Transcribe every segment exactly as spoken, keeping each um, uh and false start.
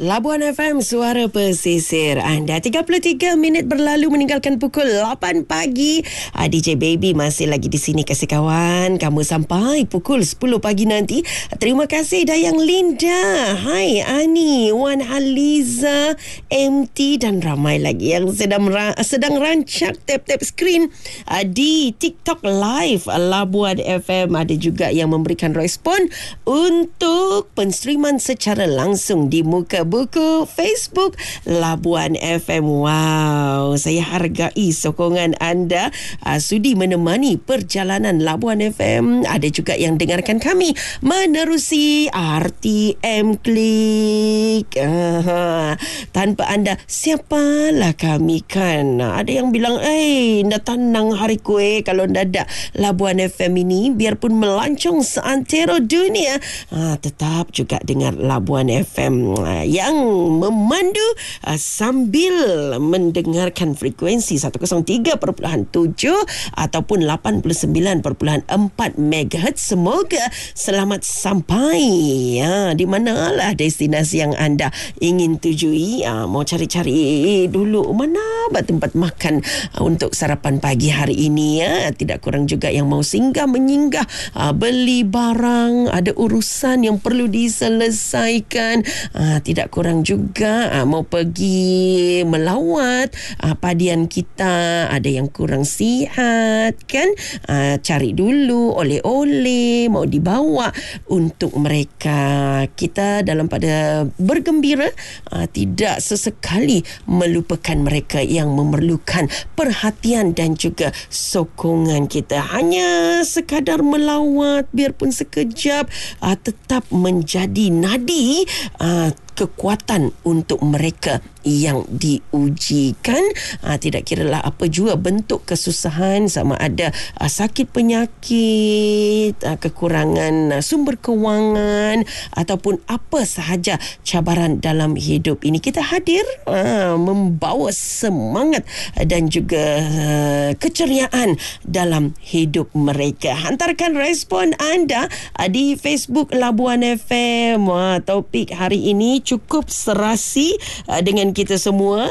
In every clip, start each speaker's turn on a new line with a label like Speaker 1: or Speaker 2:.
Speaker 1: Labuan F M, Suara Pesisir anda. tiga puluh tiga minit berlalu meninggalkan pukul lapan pagi. uh, D J Baby masih lagi di sini kasih kawan. Kamu sampai pukul sepuluh pagi nanti. Terima kasih Dayang Linda, hai Ani, Wan Haliza, M T dan ramai lagi yang sedang sedang rancak tap-tap screen uh, di TikTok Live Labuan F M. Ada juga yang memberikan respon untuk penstreaman secara langsung di muka buku Facebook Labuan F M. Wow, saya hargai sokongan anda uh, sudi menemani perjalanan Labuan F M. Ada juga yang dengarkan kami menerusi R T M Klik. Uh, tanpa anda, siapalah kami kan? Ada yang bilang, eh, dah tenang hari kue kalau ndak ada Labuan F M ini, biarpun melancong seantero dunia, uh, tetap juga dengar Labuan F M uh, yang memandu uh, sambil mendengarkan frekuensi seratus tiga perpuluhan tujuh ataupun lapan puluh sembilan perpuluhan empat megahertz. Semoga selamat sampai ya, di manalah destinasi yang anda ingin tujui. Uh, mau cari-cari dulu mana tempat makan uh, untuk sarapan pagi hari ini ya. Tidak kurang juga yang mau singgah menyinggah uh, beli barang, ada urusan yang perlu diselesaikan. Uh, tidak kurang juga uh, mau pergi melawat uh, padian kita, ada yang kurang sihat kan, uh, cari dulu oleh-oleh mau dibawa untuk mereka. Kita dalam pada bergembira uh, tidak sesekali melupakan mereka yang memerlukan perhatian dan juga sokongan kita. Hanya sekadar melawat biarpun sekejap uh, tetap menjadi nadi uh, kekuatan untuk mereka yang diujikan. uh, tidak kiralah apa jua bentuk kesusahan, sama ada uh, sakit penyakit, uh, kekurangan uh, sumber kewangan ataupun apa sahaja cabaran dalam hidup ini, kita hadir uh, membawa semangat dan juga uh, keceriaan dalam hidup mereka. Hantarkan respon anda uh, di Facebook Labuan F M. uh, topik hari ini cukup serasi uh, dengan kita semua.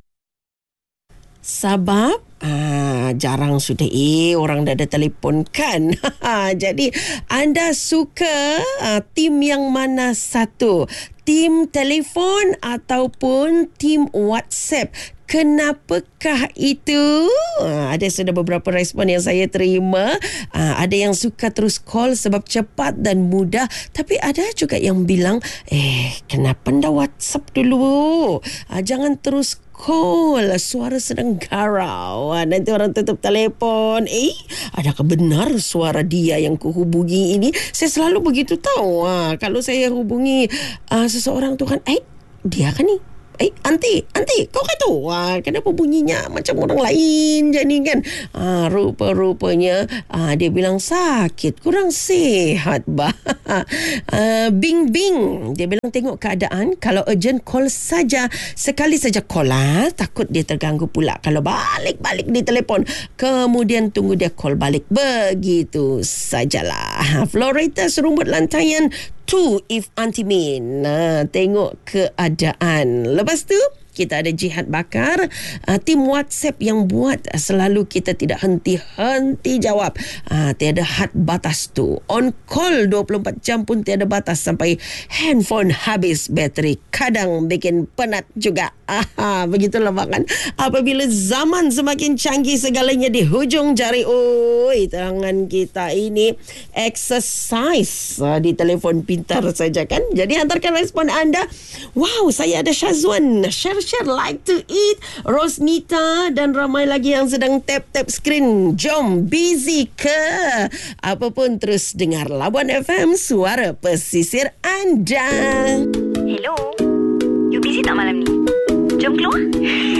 Speaker 1: Sebab Ah, jarang sudah eh orang dah ada telefon kan. Jadi anda suka ah, tim yang mana satu? Tim telefon ataupun tim WhatsApp? Kenapakah itu? Ah, ada sudah beberapa respon yang saya terima. Ah, ada yang suka terus call sebab cepat dan mudah. Tapi ada juga yang bilang, eh kenapa anda WhatsApp dulu? Ah, jangan terus call, suara sedang garau. Nanti orang tutup telefon. Eh, adakah benar suara dia yang kuhubungi ini? Saya selalu begitu tahu. Ha, kalau saya hubungi uh, seseorang tu kan, eh, dia kan ni? Eh, anti, anti, kau kata, wah, kenapa bunyinya macam orang lain je ni kan? Ah, rupa-rupanya ah, dia bilang sakit, kurang sihat bah. ah, Bing Bing, dia bilang tengok keadaan, kalau urgent call saja, sekali saja call lah, takut dia terganggu pula kalau balik-balik di telefon, kemudian tunggu dia call balik, begitu sajalah. Florita serumbut lantaian tu if antimin. Nah, tengok keadaan. Lepas tu kita ada Jihad Bakar, uh, tim WhatsApp yang buat uh, selalu kita tidak henti-henti jawab. Uh, tiada had batas tu. On call dua puluh empat jam pun tiada batas sampai handphone habis bateri. Kadang bikin penat juga. Aha, begitulah kan. Apabila zaman semakin canggih, segalanya di hujung jari. Oi, tangan kita ini exercise uh, di telefon pintar saja kan. Jadi hantarkan respon anda. Wow, saya ada Syazwan. Share share like to eat, Rosnita dan ramai lagi yang sedang tap-tap screen. Jom busy ke apapun, terus dengar Labuan F M, Suara Pesisir anda.
Speaker 2: Hello, you busy tak malam ni? Jom keluar.